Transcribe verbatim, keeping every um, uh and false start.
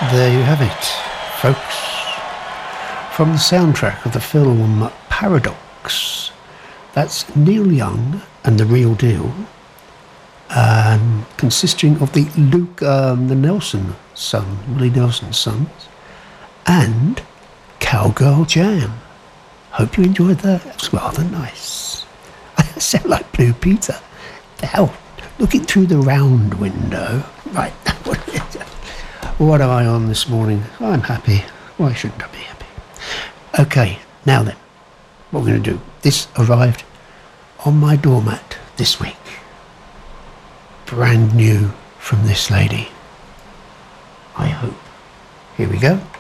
There you have it, folks. From the soundtrack of the film Paradox. That's Neil Young and The Real Deal, um, consisting of the Luke, um, the Nelson son, Willie Nelson's sons, and Cowgirl Jam. Hope you enjoyed that. It was rather nice. I sound like Blue Peter. The hell, looking through the round window. Right. What am I on this morning? I'm happy. Why shouldn't I be happy? Okay, now then, what we're going to do. This arrived on my doormat this week. Brand new from this lady. I hope. Here we go.